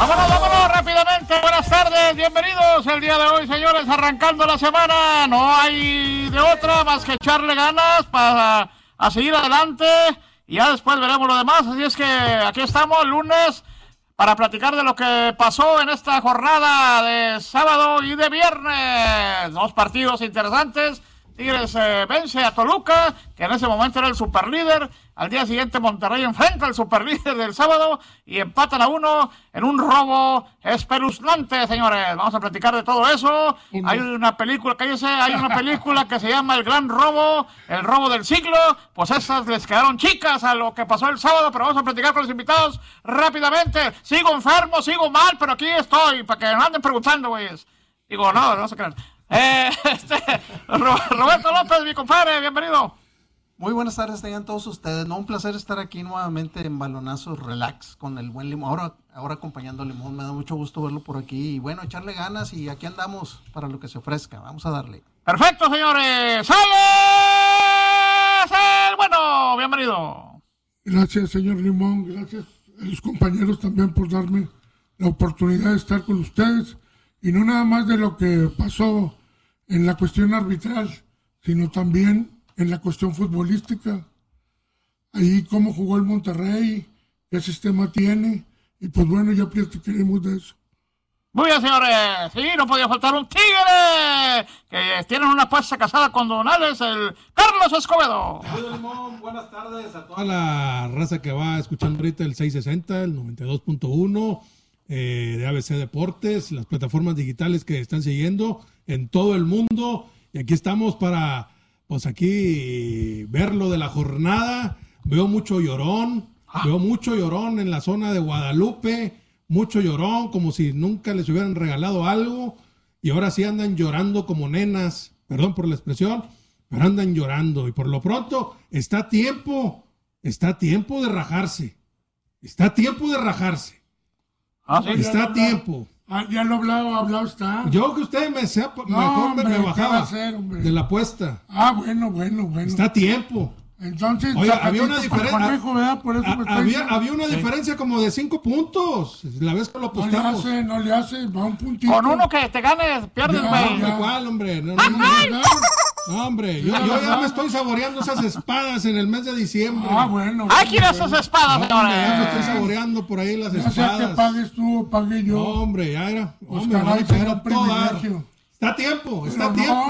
Vámonos rápidamente. Buenas tardes, bienvenidos el día de hoy, señores, arrancando la semana. No hay de otra más que echarle ganas para seguir adelante y ya después veremos lo demás. Así es que aquí estamos lunes para platicar de lo que pasó en esta jornada de sábado y de viernes. Dos partidos interesantes. Tigres vence a Toluca, que en ese momento era el superlíder. Al día siguiente Monterrey enfrenta al superlíder del sábado y empatan a 1 en un robo espeluznante, señores. Vamos a platicar de todo eso. Hay una película, hay una película que se llama El Gran Robo, el robo del siglo. Pues esas les quedaron chicas a lo que pasó el sábado, pero vamos a platicar con los invitados rápidamente. Sigo enfermo, sigo mal, pero aquí estoy, para que no anden preguntando, güeyes. Digo, no se crean. Roberto López, mi compadre, bienvenido. Muy buenas tardes, tengan todos ustedes. Un placer estar aquí nuevamente en Balonazos Relax con el buen Limón. Ahora acompañando a Limón, me da mucho gusto verlo por aquí. Y bueno, echarle ganas y aquí andamos para lo que se ofrezca. Vamos a darle. Perfecto, señores. ¡Sale! Bueno, bienvenido. Gracias, señor Limón. Gracias a los compañeros también por darme la oportunidad de estar con ustedes. Y no nada más de lo que pasó en la cuestión arbitral, sino también en la cuestión futbolística. Ahí cómo jugó el Monterrey, qué sistema tiene, y pues bueno, ya platicaremos de eso. Muy bien, señores. Sí, no podía faltar un tigre, que tienen una apuesta casada con Donales, el Carlos Escobedo. Buenas tardes a toda la raza que va escuchando ahorita el 660, el 92.1 de ABC Deportes, las plataformas digitales que están siguiendo en todo el mundo. Y aquí estamos para, pues aquí, ver lo de la jornada. Veo mucho llorón en la zona de Guadalupe, mucho llorón, como si nunca les hubieran regalado algo, y ahora sí andan llorando como nenas, perdón por la expresión, pero andan llorando, y por lo pronto está a tiempo de rajarse, ¿Ah, sí? Está a tiempo. Ya lo hablado está. Yo que usted me sea, No, mejor hombre, me bajaba hacer, de la apuesta. Bueno. Está a tiempo. Entonces, oye, había una diferencia. Había una sí. diferencia como de 5 puntos. La vez que lo apostamos. No le hace, va un puntito. Con uno que te ganes, pierdes, güey. ¿Cuál, hombre? No, hombre, yo ya me estoy saboreando esas espadas en el mes de diciembre. Bueno. ¡Hay que ir a esas espadas, señores! Ya me estoy saboreando por ahí las espadas. Ya sea que pagues tú o pague yo. No, hombre, ya era. Pues Hombre, caray, era era un privilegio. Está a tiempo.